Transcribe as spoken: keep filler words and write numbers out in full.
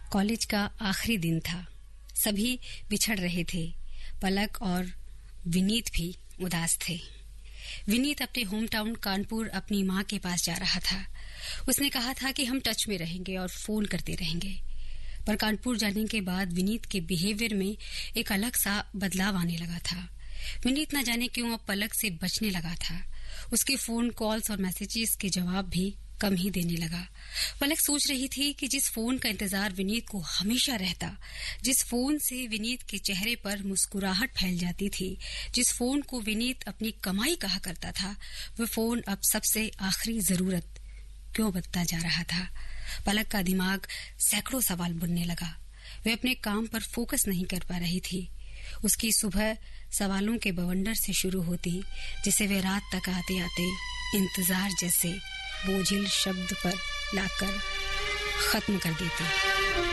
College का आखिरी दिन था। सभी बिछड़ रहे थे। पलक और विनीत भी उदास थे। विनीत अपने होम टाउन कानपुर अपनी माँ के पास जा रहा था। उसने कहा था कि हम टच में रहेंगे और फोन करते रहेंगे, पर कानपुर जाने के बाद विनीत के बिहेवियर में एक अलग सा बदलाव आने लगा था। विनीत न जाने क्यों अब पलक से बचने लगा था। उसके फोन कॉल्स और मैसेजेस के जवाब भी कम ही देने लगा। पलक सोच रही थी कि जिस फोन का इंतजार विनीत को हमेशा रहता, जिस फोन से विनीत के चेहरे पर मुस्कुराहट फैल जाती थी, जिस फोन को विनीत अपनी कमाई कहा करता था, वह फोन अब सबसे आखिरी जरूरत क्यों बनता जा रहा था। पलक का दिमाग सैकड़ों सवाल बुनने लगा। वह अपने काम पर फोकस नहीं कर पा रही थी। उसकी सुबह सवालों के बवंडर से शुरू होती, जिसे वे रात तक आते आते इंतजार जैसे बोझिल शब्द पर लाकर खत्म कर देती।